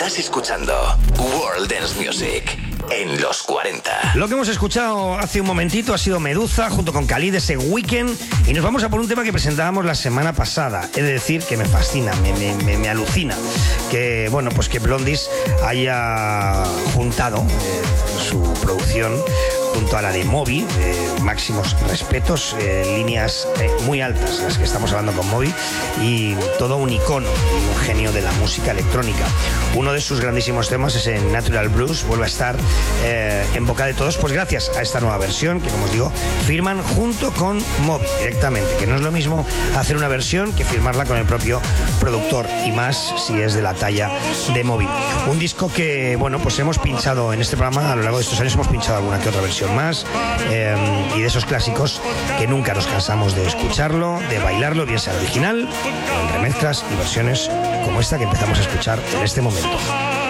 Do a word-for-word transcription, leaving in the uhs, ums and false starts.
Estás escuchando World Dance Music en los cuarenta. Lo que hemos escuchado hace un momentito ha sido Meduza junto con Khalid, ese Weekend, y nos vamos a por un tema que presentábamos la semana pasada. He de decir que me fascina, me, me, me, me alucina que, bueno, pues que Blondies haya juntado eh, su producción junto a la de Moby, eh, máximos respetos, eh, líneas eh, muy altas las que estamos hablando con Moby, y todo un icono y un genio de la música electrónica. Uno de sus grandísimos temas es en Natural Blues, vuelve a estar eh, en boca de todos, pues gracias a esta nueva versión que, como os digo, firman junto con Moby directamente, que no es lo mismo hacer una versión que firmarla con el propio productor, y más si es de la talla de Moby. Un disco que, bueno, pues hemos pinchado en este programa, a lo largo de estos años hemos pinchado alguna que otra versión más, eh, y de esos clásicos que nunca nos cansamos de escucharlo, de bailarlo, bien sea el original o en remezclas y versiones como esta que empezamos a escuchar en este momento.